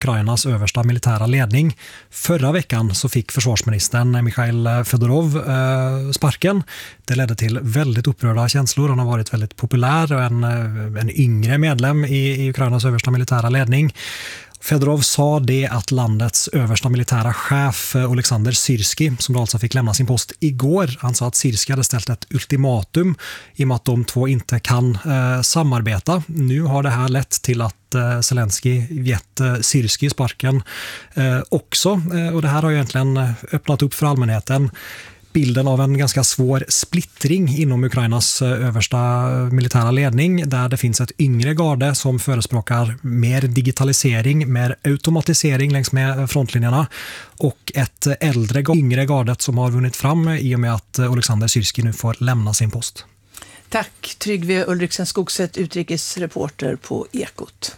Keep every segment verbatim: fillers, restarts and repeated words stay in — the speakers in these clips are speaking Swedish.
Ukrainas översta militära ledning. Förra veckan så fick försvarsministern Mikhail Fedorov eh, sparken. Det ledde till väldigt upprörda känslor. Han har varit väldigt populär och en, en yngre medlem i, i Ukrainas översta militära ledning. Fedorov sa det att landets översta militära chef Alexander Syrskij, som alltså fick lämna sin post igår, han sa att Syrskij hade ställt ett ultimatum i och med att de två inte kan eh, samarbeta. Nu har det här lett till att eh, Zelensky gett eh, Syrskij sparken eh, också. Eh, och det här har egentligen öppnat upp för allmänheten bilden av en ganska svår splittring inom Ukrainas översta militära ledning, där det finns ett yngre garde som förespråkar mer digitalisering, mer automatisering längs med frontlinjerna, och ett äldre yngre gardet som har vunnit fram i och med att Alexander Syrskij nu får lämna sin post. Tack Tryggve Ulriksen Skogset, utrikesreporter på Ekot.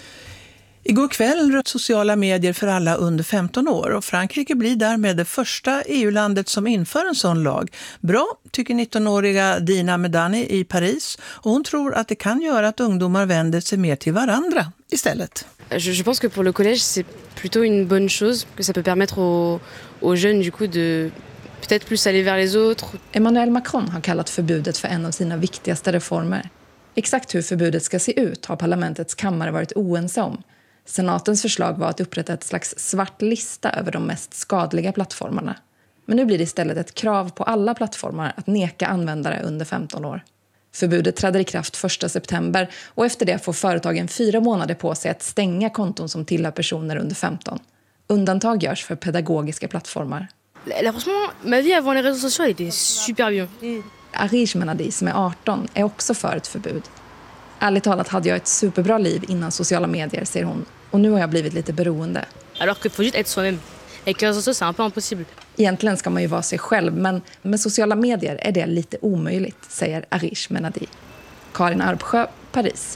Igår kväll röt sociala medier för alla under femton år och Frankrike blir därmed det första E U-landet som inför en sån lag. Bra, tycker nittonåriga Dina Medani i Paris, och hon tror att det kan göra att ungdomar vänder sig mer till varandra istället. Je, je pense que pour le collège c'est plutôt une bonne chose, que ça peut permettre aux, aux jeunes du coup de peut-être plus aller vers les autres. Emmanuel Macron har kallat förbudet för en av sina viktigaste reformer. Exakt hur förbudet ska se ut har parlamentets kammare varit oense om. Senatens förslag var att upprätta ett slags svart lista över de mest skadliga plattformarna. Men nu blir det istället ett krav på alla plattformar att neka användare under femton år. Förbudet träder i kraft första september och efter det får företagen fyra månader på sig att stänga konton som tillhör personer under femton. Undantag görs för pedagogiska plattformar. Franchement, ma vie avant les réseaux sociaux était super bien. Arish Menadi, som är arton, är också för ett förbud. Ärligt talat hade jag ett superbra liv innan sociala medier, säger hon. Och nu har jag blivit lite beroende. Alors que faut juste être soi-même. Avec les réseaux sociaux, c'est un peu impossible. Egentligen ska man ju vara sig själv, men med sociala medier är det lite omöjligt, säger Arish Menadi. Karin Arbsjö, Paris.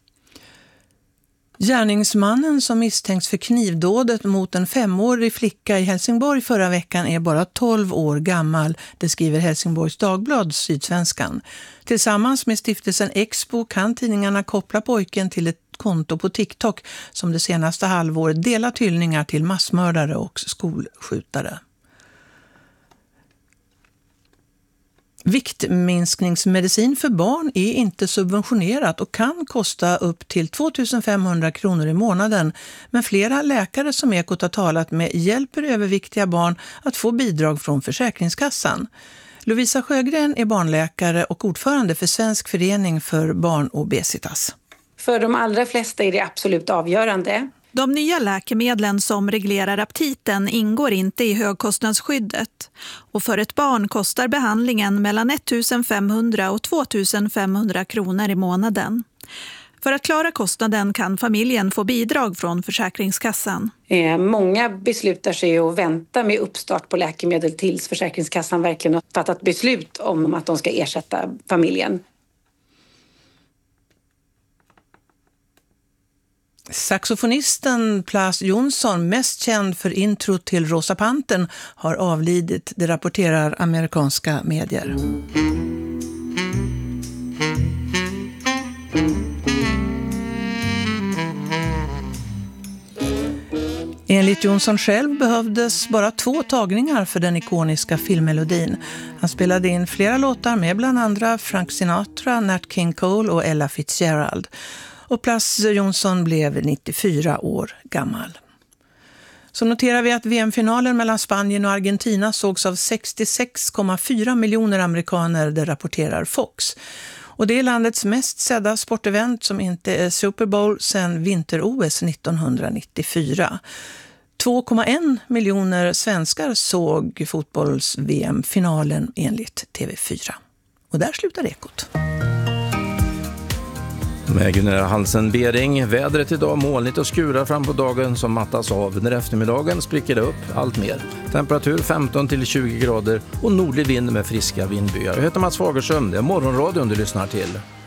Gärningsmannen som misstänks för knivdådet mot en femårig flicka i Helsingborg förra veckan är bara tolv år gammal, det skriver Helsingborgs Dagblad, Sydsvenskan. Tillsammans med stiftelsen Expo kan tidningarna koppla pojken till ett konto på TikTok som det senaste halvåret delat hyllningar till massmördare och skolskjutare. Viktminskningsmedicin för barn är inte subventionerat och kan kosta upp till två tusen femhundra kronor i månaden. Men flera läkare som Ekot har talat med hjälper överviktiga barn att få bidrag från Försäkringskassan. Lovisa Sjögren är barnläkare och ordförande för Svensk förening för barnobesitas. För de allra flesta är det absolut avgörande. De nya läkemedlen som reglerar aptiten ingår inte i högkostnadsskyddet. Och för ett barn kostar behandlingen mellan ett tusen femhundra och två tusen femhundra kronor i månaden. För att klara kostnaden kan familjen få bidrag från Försäkringskassan. Eh, många beslutar sig att vänta med uppstart på läkemedel tills Försäkringskassan verkligen har fattat beslut om att de ska ersätta familjen. Saxofonisten Plas Jonsson, mest känd för intro till Rosa Pantern, har avlidit, det rapporterar amerikanska medier. Enligt Jonsson själv behövdes bara två tagningar för den ikoniska filmmelodin. Han spelade in flera låtar med bland andra Frank Sinatra, Nat King Cole och Ella Fitzgerald. Och Plas Jonsson blev nittiofyra år gammal. Så noterar vi att V M-finalen mellan Spanien och Argentina sågs av sextiosex komma fyra miljoner amerikaner, det rapporterar Fox. Och det är landets mest sedda sportevent som inte är Super Bowl sedan vinter-O S nittonhundranittiofyra. två komma en miljoner svenskar såg fotbolls-V M-finalen enligt T V fyra. Och där slutar Ekot. Med Gunnar Hansen Bering, vädret idag molnigt och skurar fram på dagen som mattas av. När eftermiddagen spricker det upp allt mer. Temperatur femton till tjugo grader och nordlig vind med friska vindbyar. Jag heter Mats Fagerström, det är morgonradion du lyssnar till.